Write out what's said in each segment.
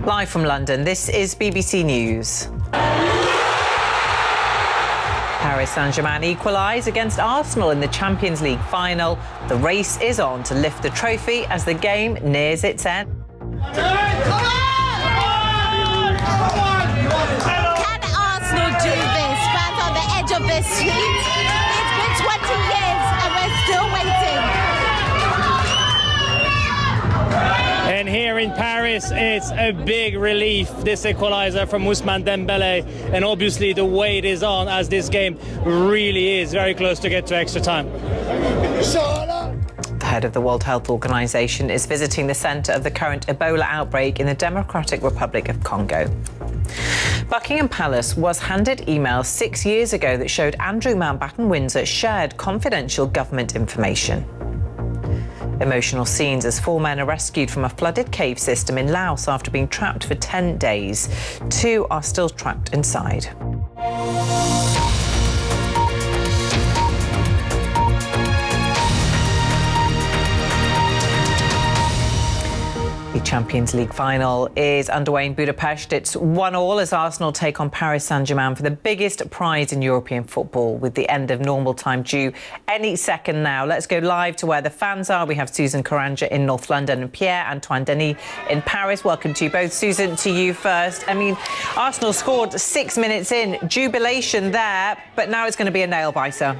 Live from London, this is BBC News. Paris Saint-Germain equalise against Arsenal in the Champions League final. The race is on to lift the trophy as the game nears its end. Can Arsenal do this? Fans on the edge of their seats. It's been 20 years and we're still waiting. And here in Paris, it's a big relief, this equaliser from Ousmane Dembélé. And obviously the weight is on as this game really is very close to get to extra time. The head of the World Health Organization is visiting the centre of the current Ebola outbreak in the Democratic Republic of Congo. Buckingham Palace was handed emails 6 years ago that showed Andrew Mountbatten-Windsor shared confidential government information. Emotional scenes as 4 men are rescued from a flooded cave system in Laos after being trapped for 10 days. 2 are still trapped inside. The Champions League final is underway in Budapest. It's 1-1 as Arsenal take on Paris Saint-Germain for the biggest prize in European football, with the end of normal time due any second now. Let's go live to where the fans are. We have Susan Karanja in North London and Pierre-Antoine Denis in Paris. Welcome to you both. Susan, to you first. I mean, Arsenal scored 6 minutes in, jubilation there, but now it's going to be a nail-biter.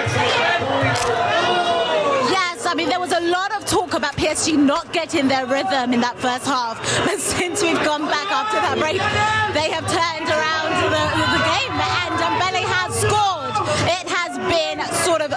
I mean, there was a lot of talk about PSG not getting their rhythm in that first half. But since we've gone back after that break, they have turned around the game. And Dembélé has scored. It has been sort of